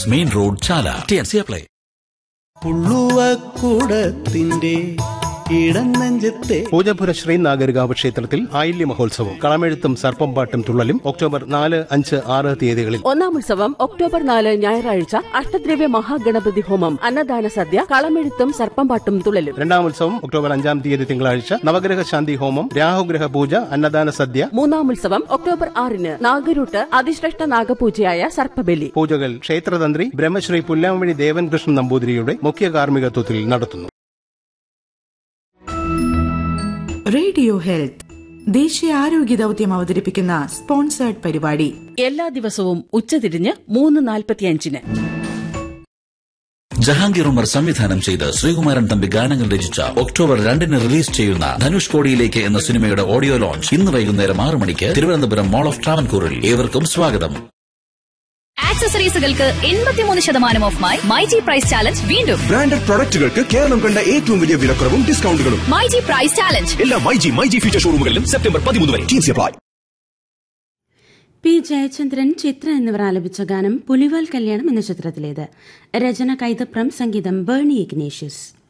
Bypass main road, ചാല. TNC apply. പുള്ളുവക്കൂടത്തിന്റെ ഇടനെഞ്ചത്തെ Poojappura Sree Nagarikavu ക്ഷേത്രത്തിൽ ആയില്യ മഹോത്സവം കളമെഴുത്തും സർപ്പംപാട്ടും തുള്ളലും October 4, 5, 6 തീയതികളിൽ. ഒന്നാം ഉത്സവം ഒക്ടോബർ 4 ഞായറാഴ്ച അഷ്ടദ്രവ്യ മഹാഗണപതി ഹോമം, അന്നദാന സദ്യ, കളമെഴുത്തും സർപ്പംപാട്ടും തുള്ളലും. രണ്ടാം ഉത്സവം ഒക്ടോബർ 5 തീയതി തിങ്കളാഴ്ച നവഗ്രഹ ശാന്തി ഹോമം, രാഹുഗ്രഹ പൂജ, അന്നദാന സദ്യ. മൂന്നാം ഉത്സവം ഒക്ടോബർ 6 നാഗരൂട്ട് അതിശ്രേഷ്ഠ നാഗപൂജയായ സർപ്പബലി. പൂജകൾ ക്ഷേത്രതന്ത്രി ബ്രഹ്മശ്രീ പുല്ലാമണി ദേവൻകൃഷ്ണൻ നമ്പൂതിരിയുടെ മുഖ്യ കാർമ്മികത്വത്തിൽ നടത്തുന്നു. റേഡിയോ ഹെൽത്ത് ദേശീയ ആരോഗ്യ ദൌത്യം അവതരിപ്പിക്കുന്ന സ്പോൺസേർഡ് പരിപാടി എല്ലാ ദിവസവും ഉച്ചതിരിഞ്ഞ് 3:45. ജഹാംഗീർ ഉമർ സംവിധാനം ചെയ്ത് ശ്രീകുമാരൻ തമ്പി ഗാനങ്ങൾ രചിച്ച ഒക്ടോബർ 2 റിലീസ് ചെയ്യുന്ന ധനുഷ് കോടിയിലേക്ക് എന്ന സിനിമയുടെ ഓഡിയോ ലോഞ്ച് ഇന്ന് വൈകുന്നേരം 6 മണിക്ക് തിരുവനന്തപുരം മോൾ ഓഫ് ട്രാവൻകൂറിൽ. ഏവർക്കും സ്വാഗതം. ആക്സസറീസുകൾക്ക് 83% ഓഫ് മൈജി പ്രൈസ് ചാലഞ്ച് വീണ്ടും. ബ്രാൻഡഡ് പ്രൊഡക്റ്റുകൾക്ക് കേരളം കണ്ട ഏറ്റവും വലിയ വിലക്കുറവും ഡിസ്കൗണ്ടുകളും. മൈജി പ്രൈസ് ചാലഞ്ച് എല്ലാ മൈജി ഫ്യൂച്ചർ ഷോറൂമുകളിലും സെപ്റ്റംബർ 13 വരെ. TNC apply. പി ജയചന്ദ്രൻ, ചിത്ര എന്നിവർ ആലപിച്ച ഗാനം പുലിവാൽ കല്യാണം എന്ന ചിത്രത്തിലേത്. രചന കൈതപ്രം, സംഗീതം ബേണി ഇഗ്നേഷ്യസ്.